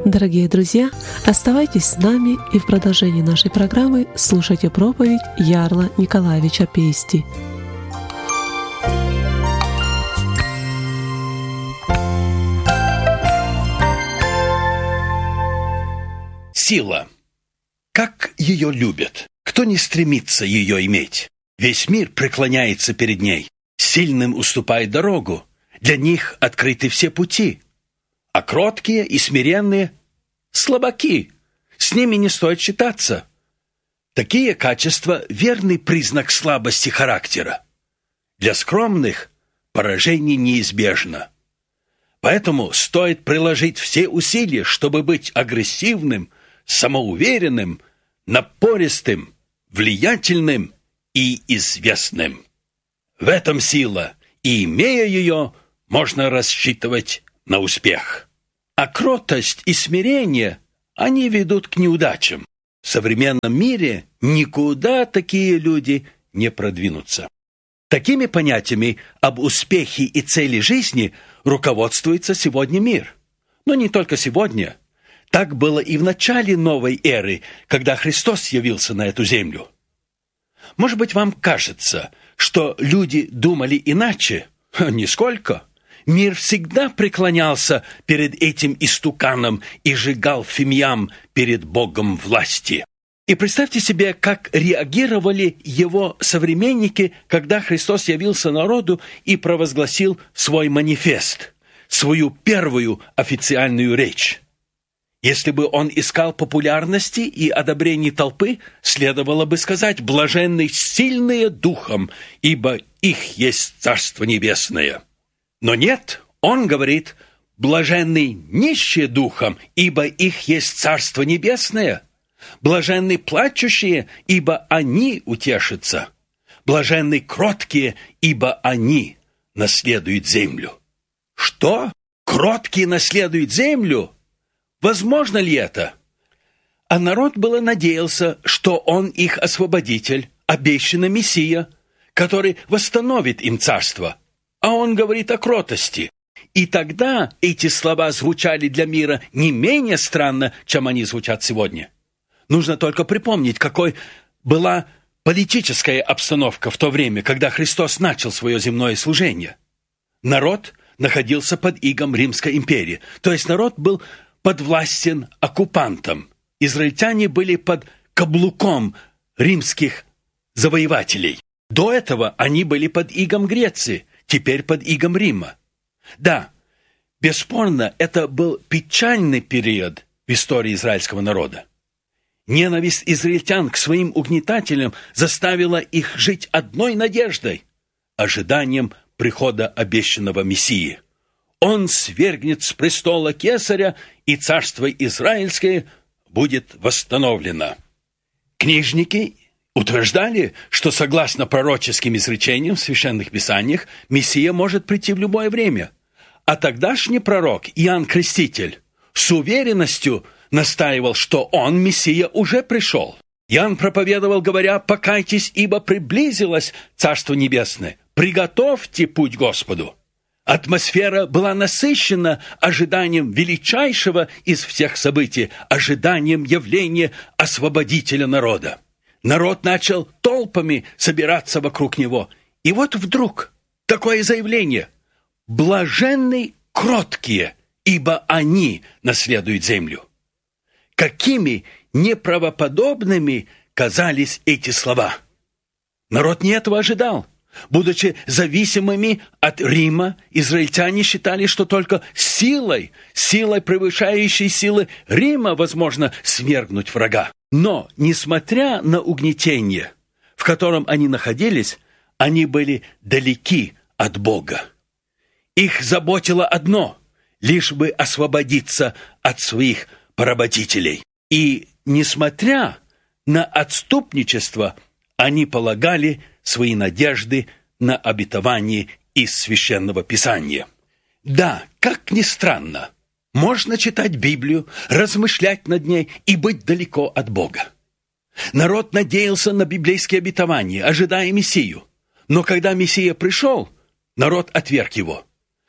Дорогие друзья, оставайтесь с нами и в продолжении нашей программы слушайте проповедь Ярла Николаевича Пейсти. Сила. Как ее любят? Кто не стремится ее иметь? Весь мир преклоняется перед ней. Сильным уступает дорогу. Для них открыты все пути. А кроткие и смиренные – слабаки. С ними не стоит считаться. Такие качества – верный признак слабости характера. Для скромных поражение неизбежно. Поэтому стоит приложить все усилия, чтобы быть агрессивным, самоуверенным, напористым, влиятельным и известным. В этом сила, и, имея ее, можно рассчитывать на успех. А кротость и смирение, они ведут к неудачам. В современном мире никуда такие люди не продвинутся. Такими понятиями об успехе и цели жизни руководствуется сегодня мир. Но не только сегодня. Так было и в начале новой эры, когда Христос явился на эту землю. Может быть, вам кажется, что люди думали иначе? Нисколько. Мир всегда преклонялся перед этим истуканом и сжигал фимиам перед Богом власти. И представьте себе, как реагировали его современники, когда Христос явился народу и провозгласил свой манифест, свою первую официальную речь. Если бы он искал популярности и одобрений толпы, следовало бы сказать: «Блаженны сильные духом, ибо их есть Царство Небесное». Но нет, он говорит: «Блаженны нищие духом, ибо их есть Царство Небесное. Блаженны плачущие, ибо они утешатся. Блаженны кроткие, ибо они наследуют землю». Что? Кроткие наследуют землю? Возможно ли это? А народ было надеялся, что он их освободитель, обещанный Мессия, который восстановит им царство. А он говорит о кротости. И тогда эти слова звучали для мира не менее странно, чем они звучат сегодня. Нужно только припомнить, какой была политическая обстановка в то время, когда Христос начал свое земное служение. Народ находился под игом Римской империи, то есть народ был подвластен оккупантам. Израильтяне были под каблуком римских завоевателей. До этого они были под игом Греции, теперь под игом Рима. Да, бесспорно, это был печальный период в истории израильского народа. Ненависть израильтян к своим угнетателям заставила их жить одной надеждой – ожиданием прихода обещанного Мессии. Он свергнет с престола Кесаря, и царство израильское будет восстановлено. Книжники утверждали, что согласно пророческим изречениям в Священных Писаниях Мессия может прийти в любое время. А тогдашний пророк Иоанн Креститель с уверенностью настаивал, что он, Мессия, уже пришел. Иоанн проповедовал, говоря: «Покайтесь, ибо приблизилось Царство Небесное, приготовьте путь Господу». Атмосфера была насыщена ожиданием величайшего из всех событий, ожиданием явления освободителя народа. Народ начал толпами собираться вокруг него. И вот вдруг такое заявление: «Блаженны кроткие, ибо они наследуют землю». Какими неправоподобными казались эти слова! Народ не этого ожидал. Будучи зависимыми от Рима, израильтяне считали, что только силой превышающей силы Рима возможно свергнуть врага. Но, несмотря на угнетение, в котором они находились, они были далеки от Бога. Их заботило одно – лишь бы освободиться от своих поработителей. И, несмотря на отступничество, они полагали свои надежды на обетование из Священного Писания. Да, как ни странно, можно читать Библию, размышлять над ней и быть далеко от Бога. Народ надеялся на библейские обетования, ожидая Мессию. Но когда Мессия пришел, народ отверг его.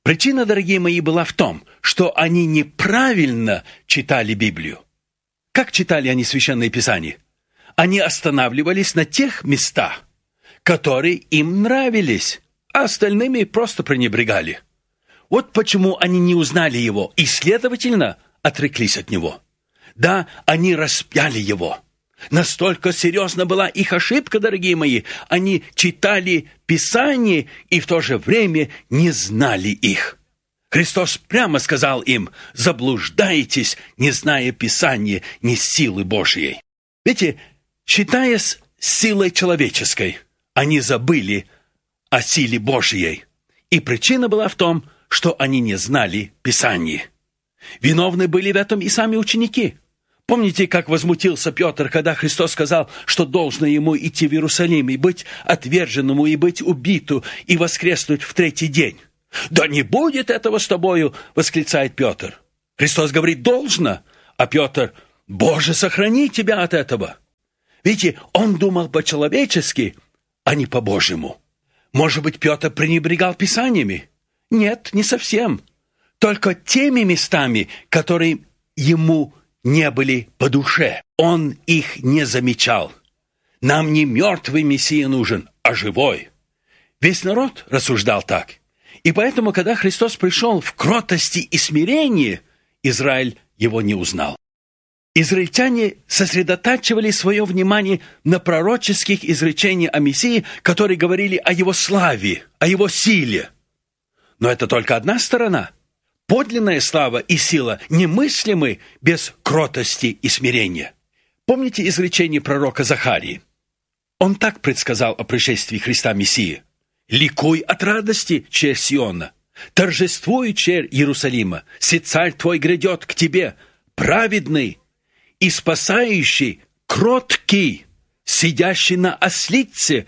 Причина, дорогие мои, была в том, что они неправильно читали Библию. Как читали они Священное Писание? Они останавливались на тех местах, которые им нравились, а остальными просто пренебрегали. Вот почему они не узнали его и, следовательно, отреклись от него. Да, они распяли его. Настолько серьезна была их ошибка, дорогие мои. Они читали Писание и в то же время не знали их. Христос прямо сказал им: «Заблуждаетесь, не зная Писания, ни силы Божьей». Видите, читая с силой человеческой, они забыли о силе Божьей. И причина была в том, что они не знали Писания. Виновны были в этом и сами ученики. Помните, как возмутился Петр, когда Христос сказал, что должно ему идти в Иерусалим и быть отверженному, и быть убиту, и воскреснуть в третий день? «Да не будет этого с тобою!» — восклицает Петр. Христос говорит: «Должно!» А Петр: «Боже, сохрани тебя от этого!» Видите, он думал по-человечески, а не по-божьему. Может быть, Петр пренебрегал Писаниями? Нет, не совсем. Только теми местами, которые ему не были по душе. Он их не замечал. Нам не мертвый Мессия нужен, а живой. Весь народ рассуждал так. И поэтому, когда Христос пришел в кротости и смирении, Израиль его не узнал. Израильтяне сосредотачивали свое внимание на пророческих изречениях о Мессии, которые говорили о его славе, о его силе. Но это только одна сторона. Подлинная слава и сила немыслимы без кротости и смирения. Помните изречение пророка Захарии? Он так предсказал о пришествии Христа Мессии: «Ликуй от радости, черь Сиона, торжествуй, черь Иерусалима, се царь твой грядет к тебе, праведный и спасающий, кроткий, сидящий на ослице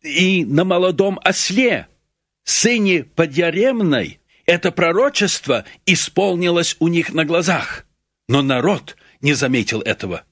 и на молодом осле, сыне подъяремной». Это пророчество исполнилось у них на глазах, но народ не заметил этого.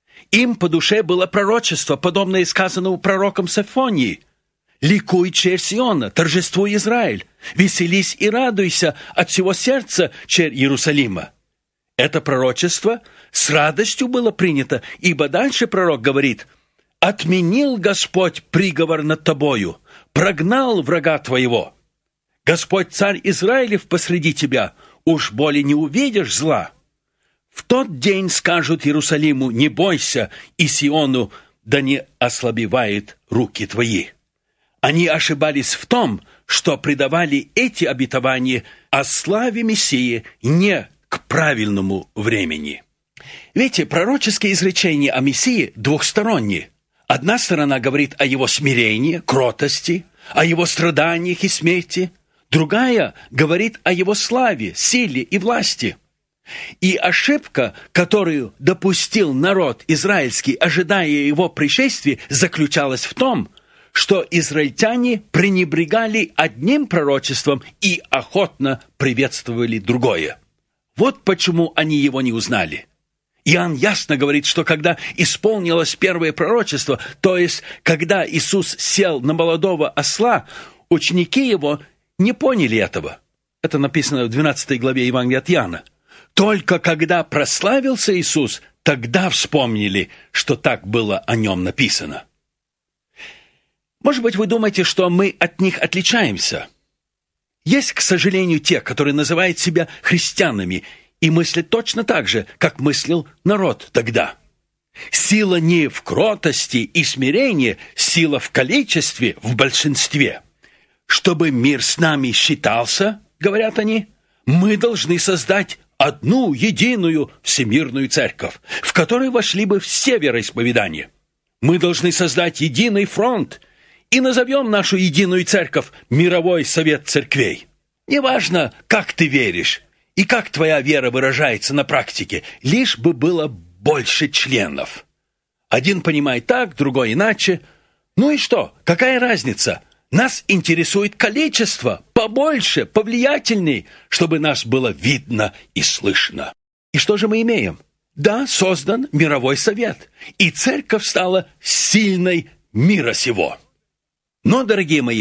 Им по душе было пророчество, подобное сказанному пророком Софонии: «Ликуй, черь Сиона, торжествуй, Израиль, веселись и радуйся от всего сердца, черь Иерусалима». Это пророчество с радостью было принято, ибо дальше пророк говорит: «Отменил Господь приговор над тобою, прогнал врага твоего. Господь царь Израилев посреди тебя, уж более не увидишь зла. В тот день скажут Иерусалиму: не бойся, и Сиону: да не ослабевает руки твои». Они ошибались в том, что придавали эти обетования о славе Мессии не к правильному времени. Видите, пророческие изречения о Мессии двухсторонние. Одна сторона говорит о его смирении, кротости, о его страданиях и смерти. Другая говорит о его славе, силе и власти. И ошибка, которую допустил народ израильский, ожидая его пришествия, заключалась в том, что израильтяне пренебрегали одним пророчеством и охотно приветствовали другое. Вот почему они его не узнали. Иоанн ясно говорит, что когда исполнилось первое пророчество, то есть когда Иисус сел на молодого осла, ученики его не поняли этого. Это написано в 12 главе Евангелия от Иоанна. Только когда прославился Иисус, тогда вспомнили, что так было о нем написано. Может быть, вы думаете, что мы от них отличаемся? Есть, к сожалению, те, которые называют себя христианами и мыслят точно так же, как мыслил народ тогда. Сила не в кротости и смирении, сила в количестве, в большинстве. Чтобы мир с нами считался, говорят они, мы должны создать одну единую всемирную церковь, в которой вошли бы все вероисповедания. Мы должны создать единый фронт и назовем нашу единую церковь Мировой совет церквей. Неважно, как ты веришь и как твоя вера выражается на практике, лишь бы было больше членов. Один понимает так, другой иначе. Ну и что? Какая разница? Нас интересует количество, побольше, повлиятельней, чтобы нас было видно и слышно. И что же мы имеем? Да, создан мировой совет, и церковь стала сильной мира сего. Но, дорогие мои,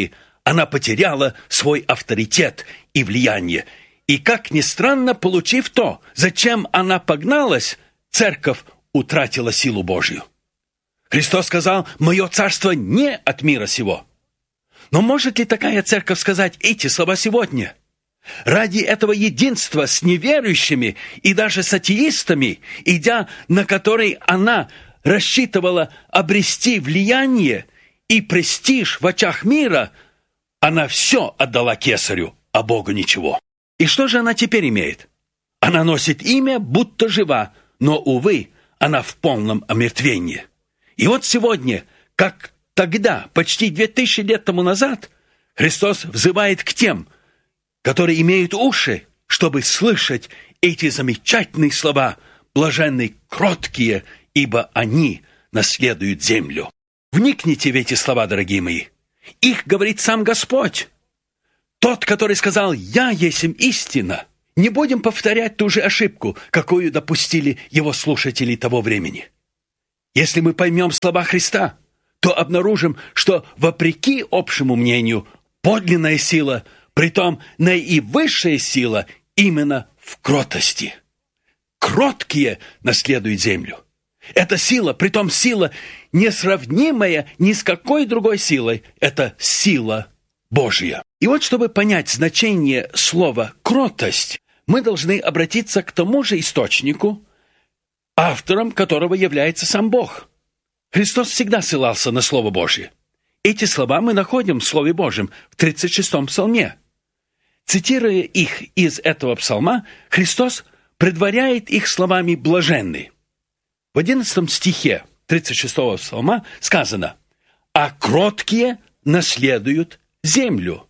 она потеряла свой авторитет и влияние. И, как ни странно, получив то, зачем она погналась, церковь утратила силу Божью. Христос сказал: «Мое царство не от мира сего». Но может ли такая церковь сказать эти слова сегодня? Ради этого единства с неверующими и даже с атеистами, идя на который она рассчитывала обрести влияние и престиж в очах мира, она все отдала кесарю, а Богу ничего. И что же она теперь имеет? Она носит имя, будто жива, но, увы, она в полном омертвении. И вот сегодня, как тогда, почти 2000 лет тому назад, Христос взывает к тем, которые имеют уши, чтобы слышать эти замечательные слова: «Блаженны кроткие, ибо они наследуют землю». Вникните в эти слова, дорогие мои. Их говорит сам Господь. Тот, который сказал: «Я есть истина». Не будем повторять ту же ошибку, какую допустили его слушатели того времени. Если мы поймем слова Христа, то обнаружим, что, вопреки общему мнению, подлинная сила, притом наивысшая сила, именно в кротости. Кроткие наследуют землю. Эта сила, притом сила, несравнимая ни с какой другой силой, это сила Божья. И вот, чтобы понять значение слова «кротость», мы должны обратиться к тому же источнику, автором которого является сам Бог. Христос всегда ссылался на Слово Божье. Эти слова мы находим в Слове Божьем в 36-м псалме. Цитируя их из этого псалма, Христос предваряет их словами «блаженны». В 11 стихе 36-го псалма сказано: «А кроткие наследуют землю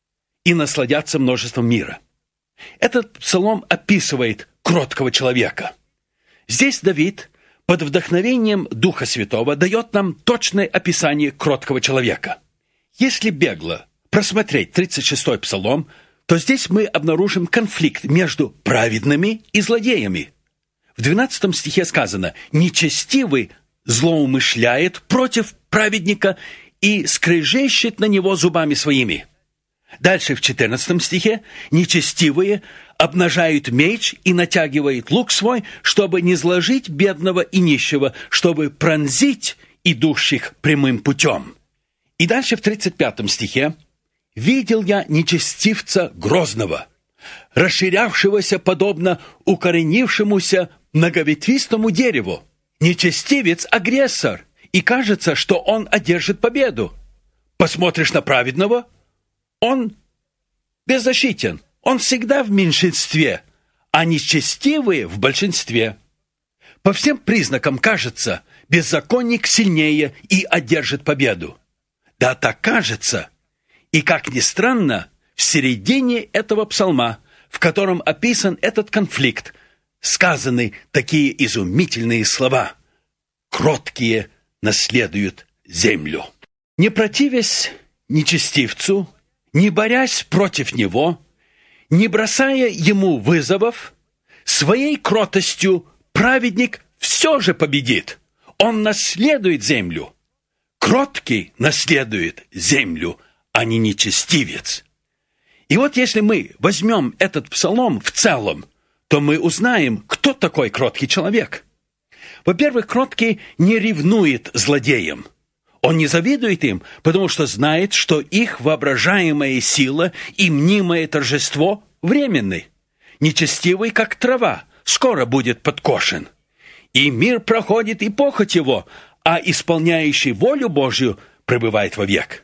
и насладятся множеством мира». Этот псалом описывает кроткого человека. Здесь Давид под вдохновением Духа Святого дает нам точное описание кроткого человека. Если бегло просмотреть 36-й псалом, то здесь мы обнаружим конфликт между праведными и злодеями. В 12 стихе сказано: «Нечестивый злоумышляет против праведника и скрежещет на него зубами своими». Дальше в 14 стихе: «Нечестивые обнажают меч и натягивают лук свой, чтобы не зложить бедного и нищего, чтобы пронзить идущих прямым путем». И дальше в 35 стихе: «Видел я нечестивца грозного, расширявшегося подобно укоренившемуся многоветвистому дереву. Нечестивец — агрессор, и кажется, что он одержит победу. Посмотришь на праведного — он беззащитен, он всегда в меньшинстве, а нечестивые в большинстве. По всем признакам кажется, беззаконник сильнее и одержит победу. Да, так кажется. И, как ни странно, в середине этого псалма, в котором описан этот конфликт, сказаны такие изумительные слова: «Кроткие наследуют землю». Не противясь нечестивцу, не борясь против него, не бросая ему вызовов, своей кротостью праведник все же победит. Он наследует землю. Кроткий наследует землю, а не нечестивец. И вот если мы возьмем этот псалом в целом, то мы узнаем, кто такой кроткий человек. Во-первых, кроткий не ревнует злодеям. Он не завидует им, потому что знает, что их воображаемая сила и мнимое торжество временны. Нечестивый, как трава, скоро будет подкошен. И мир проходит, и похоть его, а исполняющий волю Божью пребывает вовек.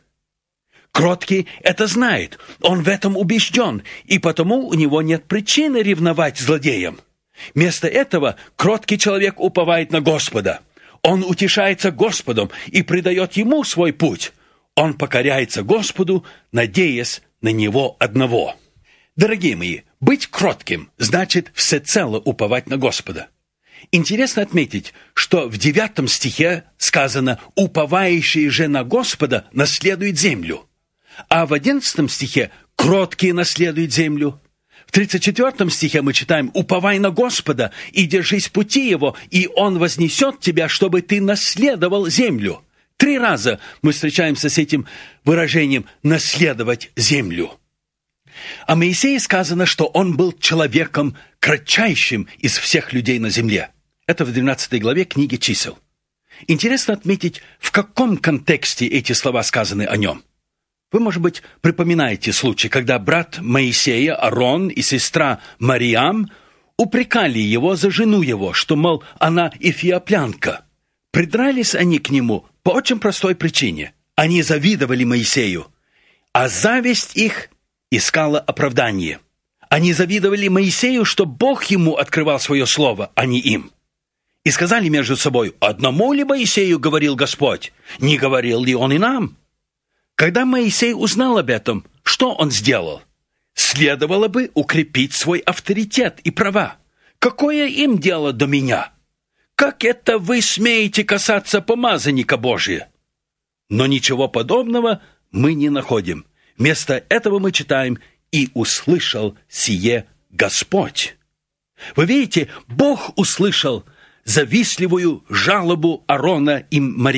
Кроткий это знает, он в этом убежден, и потому у него нет причины ревновать злодеям. Вместо этого кроткий человек уповает на Господа. Он утешается Господом и предает Ему свой путь. Он покоряется Господу, надеясь на Него одного. Дорогие мои, быть кротким значит всецело уповать на Господа. Интересно отметить, что в 9 стихе сказано: «Уповающие же на Господа наследуют землю». А в 11 стихе: «Кроткие наследуют землю». В 34 стихе мы читаем: «Уповай на Господа и держись пути Его, и Он вознесет тебя, чтобы ты наследовал землю». 3 раза мы встречаемся с этим выражением «наследовать землю». О Моисее сказано, что он был человеком кратчайшим из всех людей на земле. Это в 12 главе книги «Чисел». Интересно отметить, в каком контексте эти слова сказаны о нем. Вы, может быть, припоминаете случай, когда брат Моисея, Аарон и сестра Мариам упрекали его за жену его, что, мол, она эфиоплянка. Придрались они к нему по очень простой причине. Они завидовали Моисею, а зависть их искала оправдание. Они завидовали Моисею, что Бог ему открывал свое слово, а не им. И сказали между собой: «Одному ли Моисею говорил Господь? Не говорил ли он и нам?» Когда Моисей узнал об этом, что он сделал? Следовало бы укрепить свой авторитет и права. Какое им дело до меня? Как это вы смеете касаться помазанника Божия? Но ничего подобного мы не находим. Вместо этого мы читаем: «И услышал сие Господь». Вы видите, Бог услышал завистливую жалобу Аарона и Марии.